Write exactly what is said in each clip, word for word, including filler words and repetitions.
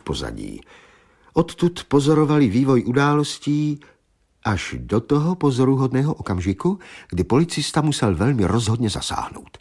pozadí. Odtud pozorovali vývoj událostí až do toho pozoruhodného okamžiku, kdy policista musel velmi rozhodně zasáhnout.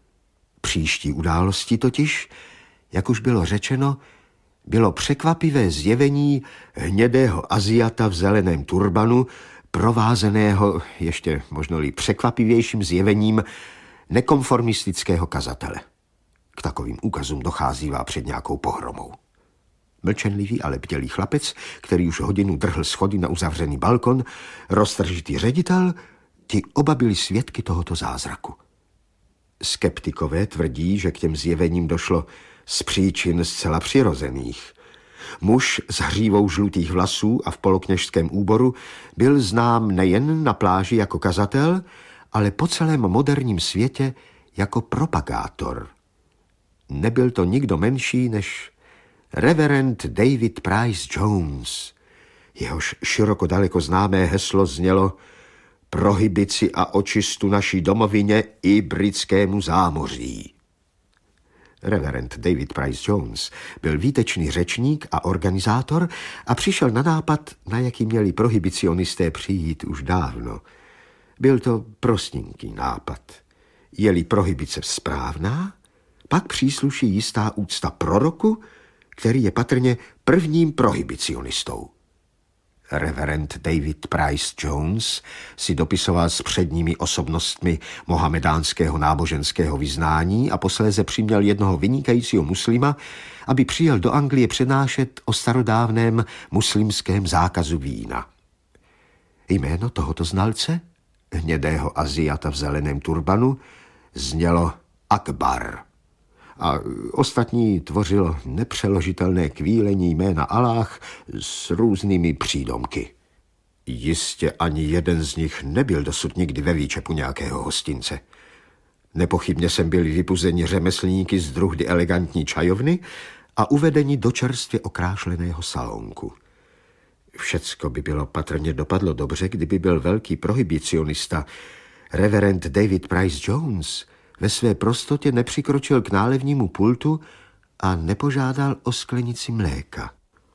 Příští události totiž, jak už bylo řečeno, bylo překvapivé zjevení hnědého Aziata v zeleném turbanu, provázeného ještě možno-li překvapivějším zjevením nekonformistického kazatele. K takovým úkazům docházívá před nějakou pohromou. Mlčenlivý, ale bdělý chlapec, který už hodinu drhl schody na uzavřený balkon, roztržitý ředitel, ti oba byli svědky tohoto zázraku. Skeptikové tvrdí, že k těm zjevením došlo z příčin zcela přirozených. Muž s hřívou žlutých vlasů a v polokněžském úboru byl znám nejen na pláži jako kazatel, ale po celém moderním světě jako propagátor. Nebyl to nikdo menší než reverend David Price Jones. Jehož široko daleko známé heslo znělo prohibici a očistu naší domovině i britskému zámoří. Reverend David Price Jones byl výtečný řečník a organizátor a přišel na nápad, na jaký měli prohibicionisté přijít už dávno. Byl to prostinký nápad. Je-li prohibice správná, pak přísluší jistá úcta proroku, který je patrně prvním prohibicionistou. Reverend David Price Jones si dopisoval s předními osobnostmi mohamedánského náboženského vyznání a posléze přiměl jednoho vynikajícího muslima, aby přijel do Anglie přednášet o starodávném muslimském zákazu vína. Jméno tohoto znalce, hnědého Aziata v zeleném turbanu, znělo Akbar. A ostatní tvořilo nepřeložitelné kvílení jména Aláh s různými přídomky. Jistě ani jeden z nich nebyl dosud nikdy ve výčepu nějakého hostince. Nepochybně sem byli vypuzeni řemeslníky z druhdy elegantní čajovny a uvedeni do čerstvě okrášleného salonku. Všecko by bylo patrně dopadlo dobře, kdyby byl velký prohibicionista reverend David Price Jones ve své prostotě nepřikročil k nálevnímu pultu a nepožádal o sklenici mléka.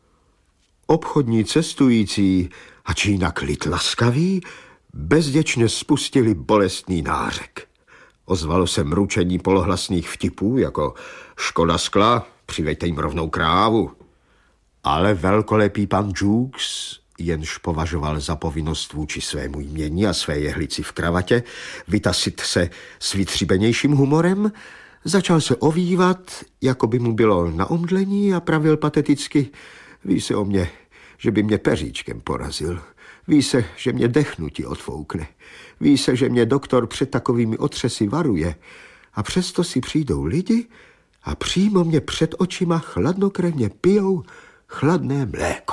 Obchodní cestující, ač jinak lid laskavý, bezděčně spustili bolestný nářek. Ozvalo se mručení polohlasných vtipů, jako škoda skla, přiveďte jim rovnou krávu. Ale velkolepý pan Jukes, jenž považoval za povinnost vůči svému jmění a své jehlici v kravatě vytasit se s vytřibenějším humorem, začal se ovývat, jako by mu bylo na omdlení a pravil pateticky: ví se o mě, že by mě peříčkem porazil. Ví se, že mě dechnutí odfoukne. Ví se, že mě doktor před takovými otřesy varuje. A přesto si přijdou lidi a přímo mě před očima chladnokrevně pijou chladné mléko.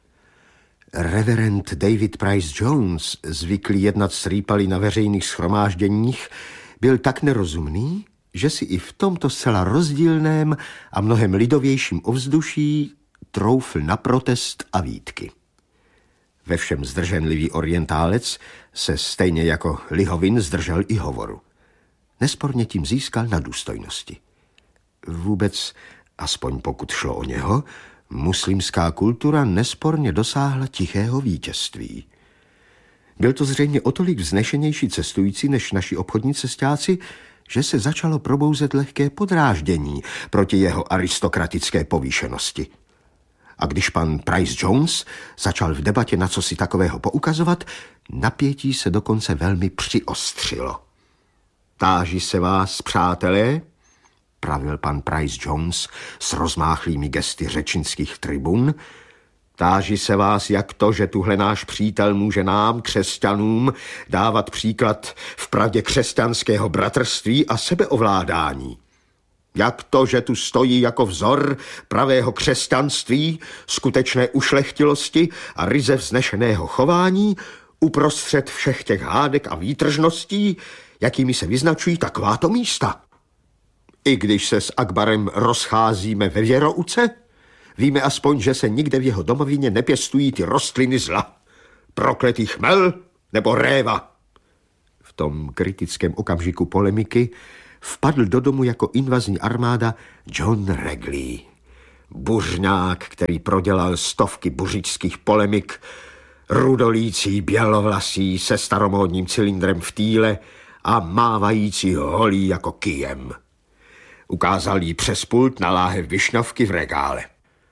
Reverend David Price Jones, zvyklý jednat s rýpaly na veřejných shromážděních, byl tak nerozumný, že si i v tomto zcela rozdílném a mnohem lidovějším ovzduší troufl na protest a výtky. Ve všem zdrženlivý orientálec se stejně jako Lihovin zdržel i hovoru. Nesporně tím získal na důstojnosti. Vůbec, aspoň pokud šlo o něho, muslimská kultura nesporně dosáhla tichého vítězství. Byl to zřejmě o tolik vznešenější cestující než naši obchodní cestáci, že se začalo probouzet lehké podráždění proti jeho aristokratické povýšenosti. A když pan Price Jones začal v debatě na cosi takového poukazovat, napětí se dokonce velmi přiostřilo. Táži se vás, přátelé, pravil pan Price Jones s rozmáchlými gesty řečnických tribun, táži se vás, jak to, že tuhle náš přítel může nám, křesťanům, dávat příklad v pravdě křesťanského bratrství a sebeovládání. Jak to, že tu stojí jako vzor pravého křesťanství, skutečné ušlechtilosti a ryze vznešeného chování uprostřed všech těch hádek a výtržností, jakými se vyznačují takováto místa. I když se s Akbarem rozcházíme ve věrouce, víme aspoň, že se nikde v jeho domovině nepěstují ty rostliny zla. Prokletý chmel nebo réva. V tom kritickém okamžiku polemiky vpadl do domu jako invazní armáda John Regley. buřňák, který prodělal stovky buřičských polemik, rudolící bělovlasí se staromódním cylindrem v týle a mávající holí jako kyjem. Ukázal jí přes pult na láhev višňovky v regále.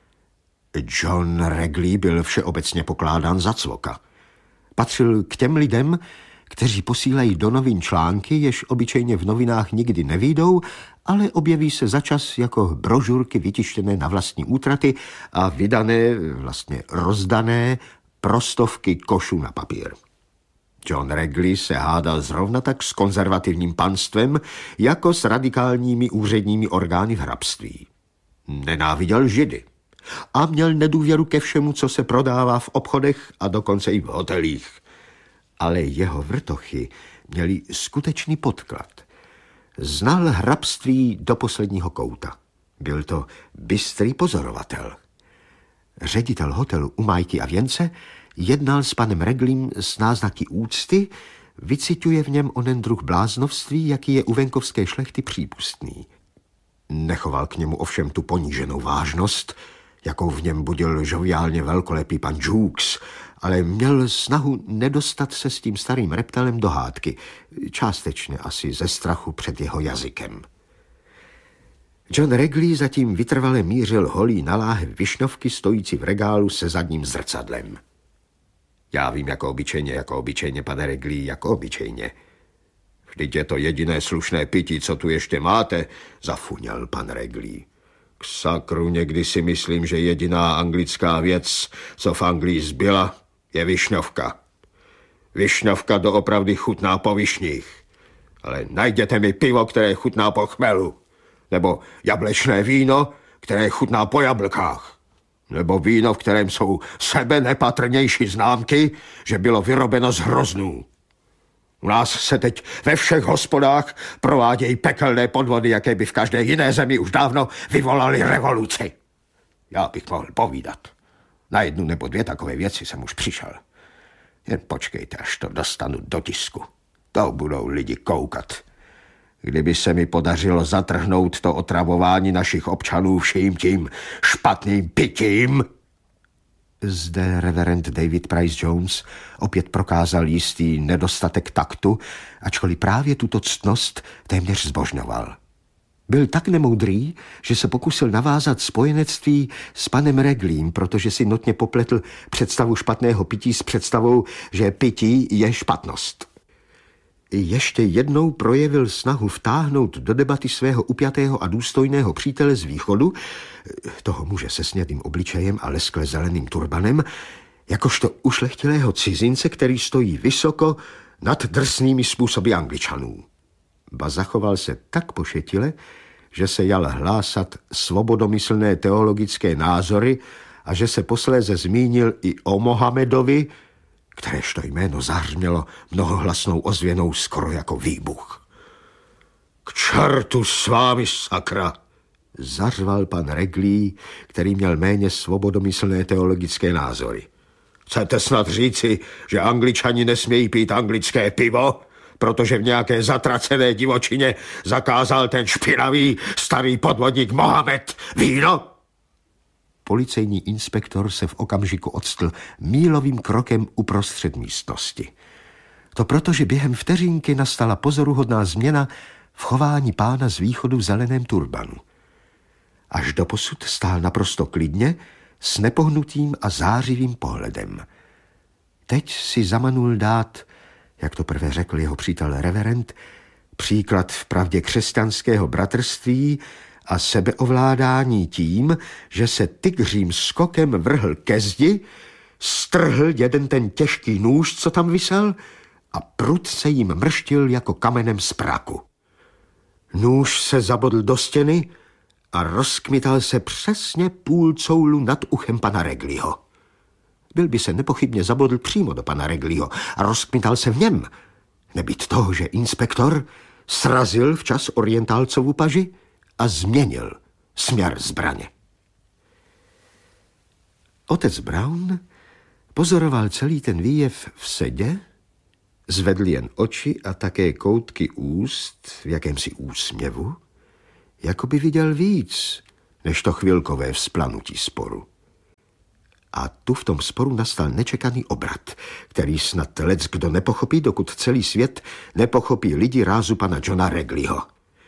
John Regley byl všeobecně pokládán za cvoka. Patřil k těm lidem, kteří posílají do novin články, jež obyčejně v novinách nikdy nevyjdou, ale objeví se začas jako brožurky vytištěné na vlastní útraty a vydané, vlastně rozdané, prostovky košů na papír. John Regley se hádal zrovna tak s konzervativním panstvem, jako s radikálními úředními orgány v hrabství. Nenáviděl Židy a měl nedůvěru ke všemu, co se prodává v obchodech a dokonce i v hotelích. Ale jeho vrtochy měli skutečný podklad. Znal hrabství do posledního kouta. Byl to bystrý pozorovatel. Ředitel hotelu u Majky a Věnce jednal s panem Regleym s náznaky úcty, vyciťuje v něm onen druh bláznovství, jaký je u venkovské šlechty přípustný. Nechoval k němu ovšem tu poníženou vážnost, jakou v něm budil žoviálně velkolepý pan Jukes, ale měl snahu nedostat se s tím starým reptelem do hádky, částečně asi ze strachu před jeho jazykem. John Regley zatím vytrvale mířil holí na láhev višňovky stojící v regálu se zadním zrcadlem. Já vím, jako obyčejně, jako obyčejně, pane Regley, jako obyčejně. Vždyť je to jediné slušné pití, co tu ještě máte, zafuněl pan Regley. K sakru, někdy si myslím, že jediná anglická věc, co v Anglii zbyla, je višňovka. Višňovka doopravdy chutná po višních. Ale najděte mi pivo, které chutná po chmelu. Nebo jablečné víno, které chutná po jablkách. Nebo víno, v kterém jsou sebe nepatrnější známky, že bylo vyrobeno z hroznů. U nás se teď ve všech hospodách provádějí pekelné podvody, jaké by v každé jiné zemi už dávno vyvolaly revoluci. Já bych mohl povídat. Na jednu nebo dvě takové věci jsem už přišel. Jen počkejte, až to dostanu do tisku. To budou lidi koukat. Kdyby se mi podařilo zatrhnout to otravování našich občanů vším tím špatným pitím. Zde reverend David Price Jones opět prokázal jistý nedostatek taktu, ačkoliv právě tuto ctnost téměř zbožňoval. Byl tak nemoudrý, že se pokusil navázat spojenectví s panem Regleym, protože si notně popletl představu špatného pití s představou, že pití je špatnost. Ještě jednou projevil snahu vtáhnout do debaty svého upjatého a důstojného přítele z východu, toho muže se snědým obličejem a leskle zeleným turbanem, jakožto ušlechtilého cizince, který stojí vysoko nad drsnými způsoby Angličanů. Ba zachoval se tak pošetile, že se jal hlásat svobodomyslné teologické názory a že se posléze zmínil i o Mohamedovi, kteréžto jméno zahřmělo mnohohlasnou ozvěnou skoro jako výbuch. K čertu s vámi, sakra, zařval pan Regley, který měl méně svobodomyslné teologické názory. Chcete snad říci, že Angličani nesmějí pít anglické pivo, protože v nějaké zatracené divočině zakázal ten špinavý starý podvodník Mohamed víno? Policejní inspektor se v okamžiku odstl mílovým krokem uprostřed místnosti. To proto, že během vteřinky nastala pozoruhodná změna v chování pána z východu v zeleném turbanu. Až doposud stál naprosto klidně, s nepohnutým a zářivým pohledem. Teď si zamanul dát, jak to prvé řekl jeho přítel reverend, příklad v pravdě křesťanského bratrství a sebeovládání tím, že se tygřím skokem vrhl ke zdi, strhl jeden ten těžký nůž, co tam visel, a prudce jim mrštil jako kamenem z praku. Nůž se zabodl do stěny a rozkmital se přesně půl coulu nad uchem pana Regleyho. Byl by se nepochybně zabodl přímo do pana Regleyho a rozkmital se v něm, nebýt toho, že inspektor srazil včas orientálcovu paži a změnil směr zbraně. Otec Brown pozoroval celý ten výjev v sedě, zvedl jen oči a také koutky úst v jakémsi úsměvu, jako by viděl víc, než to chvilkové vzplanutí sporu. A tu v tom sporu nastal nečekaný obrat, který snad lec kdo nepochopí, dokud celý svět nepochopí lidi rázu pana Johna Regleyho.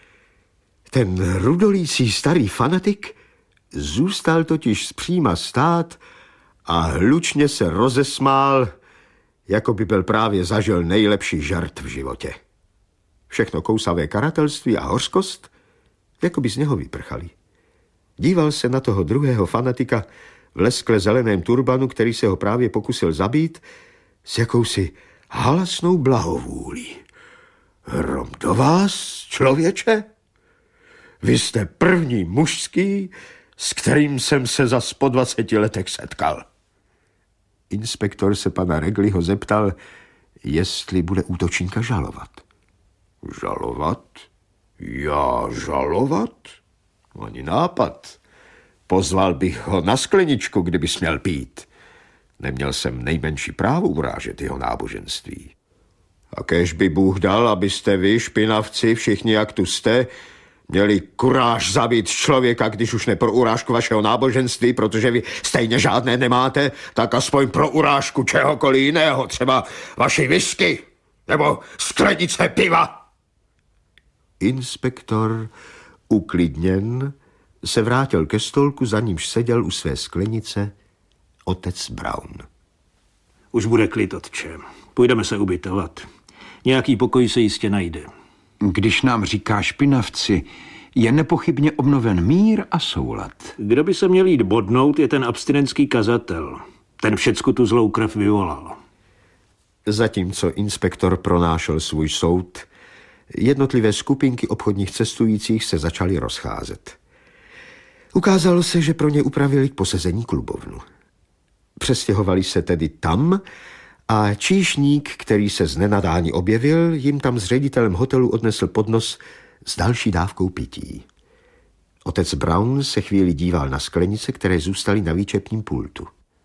Ten rudolící starý fanatik zůstal totiž zpříma stát a hlučně se rozesmál, jako by byl právě zažil nejlepší žart v životě. Všechno kousavé karatelství a hořkost, jako by z něho vyprchali. Díval se na toho druhého fanatika v leskle zeleném turbanu, který se ho právě pokusil zabít, s jakousi halasnou blahovůlí. Hrom do vás, člověče? Vy jste první mužský, s kterým jsem se za po dvaceti letech setkal. Inspektor se pana Regleyho zeptal, jestli bude útočníka žalovat. Žalovat? Já žalovat? Ani nápad. Pozval bych ho na skleničku, kdyby směl pít. Neměl jsem nejmenší právo urážet jeho náboženství. A kéž by Bůh dal, abyste vy, špinavci, všichni jak tu jste, měli kuráž zabít člověka, když už ne pro urážku vašeho náboženství, protože vy stejně žádné nemáte, tak aspoň pro urážku čehokoliv jiného, třeba vaši whisky nebo sklenice piva. Inspektor, uklidněn, se vrátil ke stolku, za nímž seděl u své sklenice otec Brown. Už bude klid, otče. Půjdeme se ubytovat. Nějaký pokoj se jistě najde. Když nám říká špinavci, je nepochybně obnoven mír a soulad. Kdo by se měl jít bodnout, je ten abstinentský kazatel. Ten všecku tu zlou krev vyvolal. Zatímco inspektor pronášel svůj soud, jednotlivé skupinky obchodních cestujících se začaly rozcházet. Ukázalo se, že pro ně upravili k posezení klubovnu. Přestěhovali se tedy tam a číšník, který se z nenadání objevil, jim tam s ředitelem hotelu odnesl podnos s další dávkou pití. Otec Brown se chvíli díval na sklenice, které zůstaly na výčepním pultu.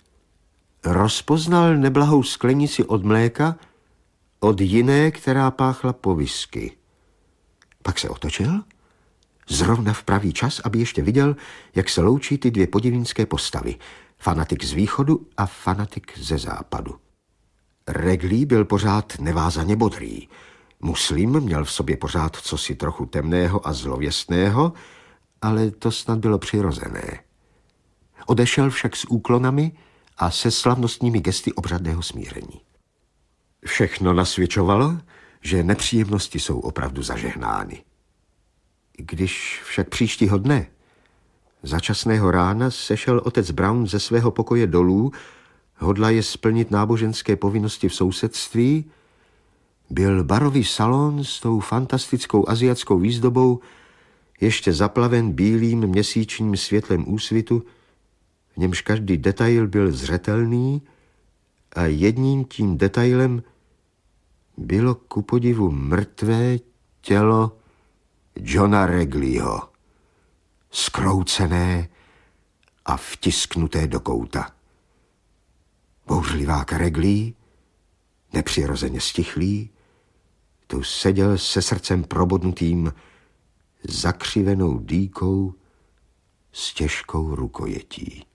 Rozpoznal neblahou sklenici od mléka od jiné, která páchla po whisky. Pak se otočil, zrovna v pravý čas, aby ještě viděl, jak se loučí ty dvě podivínské postavy, fanatik z východu a fanatik ze západu. Regley byl pořád nevázaně bodrý. Muslim měl v sobě pořád cosi trochu temného a zlověstného, ale to snad bylo přirozené. Odešel však s úklonami a se slavnostními gesty obřadného smíření. Všechno nasvědčovalo, že nepříjemnosti jsou opravdu zažehnány. Když však příštího dne, začasného rána, sešel otec Brown ze svého pokoje dolů, hodlaje splnit náboženské povinnosti v sousedství, byl barový salon s tou fantastickou asiatskou výzdobou ještě zaplaven bílým měsíčním světlem úsvitu, v němž každý detail byl zřetelný a jedním tím detailem bylo ku podivu mrtvé tělo Johna Regleyho, skroucené a vtisknuté do kouta. Bouřlivák Regley, nepřirozeně stichlý, tu seděl se srdcem probodnutým, zakřivenou dýkou s těžkou rukojetí.